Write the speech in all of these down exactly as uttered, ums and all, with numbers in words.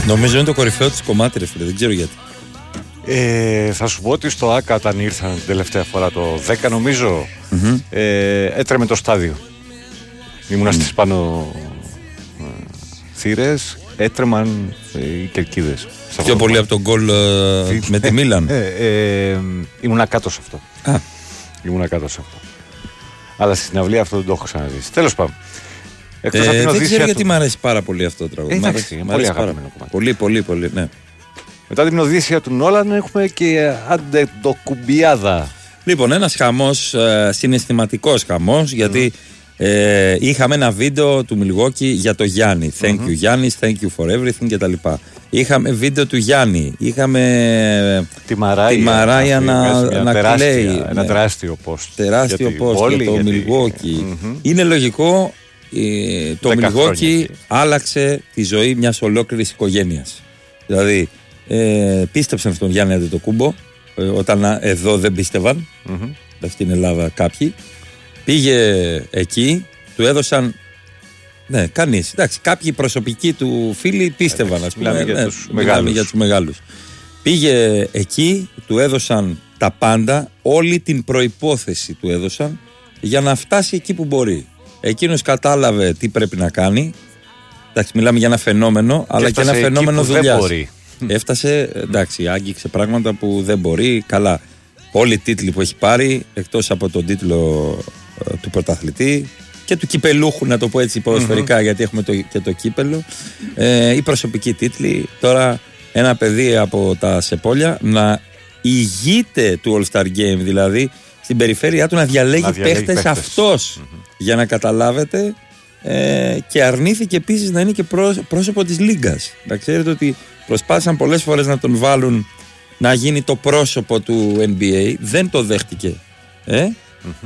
Νομίζω είναι το κορυφαίο της κομμάτι, ρε φίλε, δεν ξέρω γιατί. Ε, θα σου πω ότι στο ΆΚΑ όταν ήρθαν την τελευταία φορά το δέκα νομίζω mm-hmm. ε, έτρεμε το στάδιο. Ήμουνα mm. στις πάνω ε, θύρες, έτρεμαν ε, οι κερκίδες. Πιο πολύ από τον γκολ ε, με τη Μίλαν. ε, ε, ε, ήμουνα κάτω σε αυτό. Α. Ήμουνα κάτω σε αυτό. Αλλά στη συναυλία αυτό δεν το έχω ξαναζήσει. Τέλος πάντων. Εκτός ε, δεν ξέρω γιατί του... μ' αρέσει πάρα πολύ αυτό το τραγούδι. Ε, εντάξει, είναι πολύ αγαπημένο κομμάτι. Πολύ, πολύ, πολύ, ναι. Μετά την Οδύσσεια του Νόλαν έχουμε και Αντετοκουμπιάδα. Λοιπόν, ένας χαμός, ε, συναισθηματικός χαμός, γιατί mm. ε, είχαμε ένα βίντεο του Μιλγόκι για το Γιάννη. Thank mm-hmm. you Γιάννη, thank you for everything κτλ. Είχαμε βίντεο του Γιάννη. Είχαμε τη Μαράια, τη Μαράια να, να τεράστια, κλαίει. Ένα ναι. τεράστιο post. Τεράστιο post για, για το γιατί... Μιλγόκι. Mm-hmm. Είναι λογικό. Ε, το Μιλγόκι άλλαξε τη ζωή μιας ολόκληρης οικογένειας. Δηλαδή ε, πίστεψαν στον Γιάννη Αντετοκούμπο ε, όταν εδώ δεν πίστευαν mm-hmm. στην Ελλάδα κάποιοι. Πήγε εκεί, του έδωσαν ναι, κανείς, εντάξει, κάποιοι προσωπικοί του φίλοι πίστευαν, ας πούμε, μιλάμε, ναι, για, τους μιλάμε για τους μεγάλους. Πήγε εκεί, του έδωσαν τα πάντα, όλη την προϋπόθεση του έδωσαν για να φτάσει εκεί που μπορεί. Εκείνος κατάλαβε τι πρέπει να κάνει. Εντάξει, μιλάμε για ένα φαινόμενο, και αλλά και ένα φαινόμενο δουλειάς. Έφτασε, εντάξει, άγγιξε πράγματα που δεν μπορεί. Καλά, όλοι οι τίτλοι που έχει πάρει, εκτός από τον τίτλο ε, του πρωταθλητή και του κυπελούχου, να το πω έτσι ποδοσφαιρικά, mm-hmm. γιατί έχουμε το, και το κύπελο, ε, οι προσωπικοί τίτλοι. Τώρα ένα παιδί από τα Σεπόλια να ηγείται του All Star Game, δηλαδή στην περιφέρειά του να διαλέγει, να διαλέγει παίχτες αυτός, mm-hmm. για να καταλάβετε, ε, και αρνήθηκε επίσης να είναι και πρόσωπο της Λίγκας. Να ξέρετε ότι προσπάθησαν πολλές φορές να τον βάλουν να γίνει το πρόσωπο του N B A, δεν το δέχτηκε. Ε? Mm-hmm.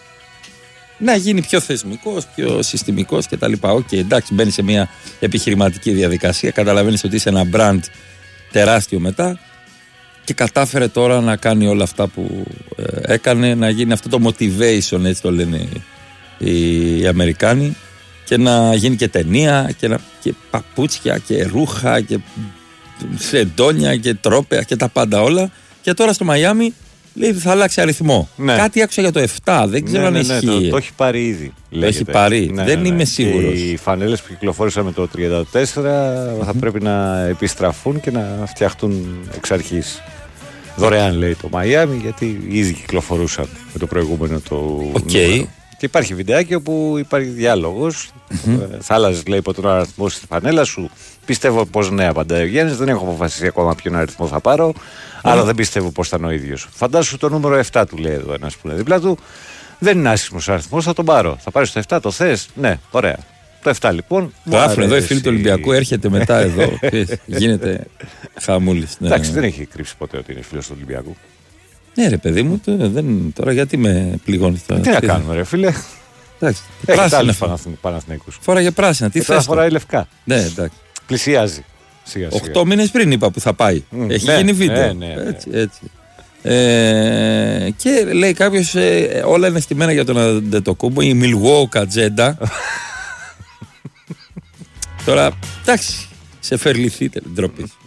Να γίνει πιο θεσμικός, πιο συστημικός κτλ. Οκ, okay, εντάξει, μπαίνει σε μια επιχειρηματική διαδικασία, καταλαβαίνεις ότι είσαι ένα brand τεράστιο μετά. Και κατάφερε τώρα να κάνει όλα αυτά που ε, έκανε, να γίνει αυτό το motivation, έτσι το λένε οι, οι Αμερικάνοι, και να γίνει και ταινία και, να, και παπούτσια και ρούχα και σεντόνια και τρόπαια και τα πάντα όλα. Και τώρα στο Μαϊάμι λέει ότι θα αλλάξει αριθμό. Ναι. Κάτι άκουσα για το επτά, δεν ξέρω, ναι, αν ναι, έχει. Ναι, το, το έχει πάρει ήδη. Το έχει πάρει, ναι, δεν ναι, είμαι ναι. σίγουρος. Οι φανέλες που κυκλοφόρησαν με το τριάντα τέσσερα mm-hmm. θα πρέπει να επιστραφούν και να φτιαχτούν εξ αρχής. Δωρεάν, λέει, το Μαϊάμι, γιατί ήδη κυκλοφορούσαν με το προηγούμενο το okay. νούμερο. Και υπάρχει βιντεάκι όπου υπάρχει διάλογος. Mm-hmm. Θα άλλαζες, λέει, από τον αριθμό στη φανέλα σου. Πιστεύω πως ναι, απαντάει ο Γιάννης. Δεν έχω αποφασίσει ακόμα ποιον αριθμό θα πάρω. Mm-hmm. Αλλά δεν πιστεύω πως θα είναι ο ίδιος. Φαντάσου το νούμερο επτά, του λέει εδώ ένας που είναι δίπλα του. Δεν είναι άσχημος αριθμός, θα τον πάρω. Θα πάρεις το επτά, το θες? Ναι, ωραία. Το επτά λοιπόν. Γράφουν εδώ οι φίλοι του Ολυμπιακού, έρχεται μετά εδώ. Γίνεται χαμούλης. Ναι. Εντάξει, δεν έχει κρύψει ποτέ ότι είναι φίλος του Ολυμπιακού. Ναι, ρε παιδί μου, δεν, τώρα γιατί με πληγώνεις τώρα. Τι να κάνουμε, ρε φίλε. Εντάξει, πράσινα Παναθηναϊκούς. Φοράγε πράσινα, τι θες. Τώρα φοράει λευκά. Ναι, εντάξει. Πλησιάζει. Σιγά, σιγά. Οκτώ μήνες πριν είπα που θα πάει. Mm, έχει ναι, γίνει βίντεο. Ναι, ναι, ναι. Έτσι, έτσι. Ε, και λέει κάποιος, ε, όλα είναι στημένα για τον Αντετοκούμπο, η Milwaukee ατζέντα. Τώρα, εντάξει, σε φερληθείτε, ντροπή.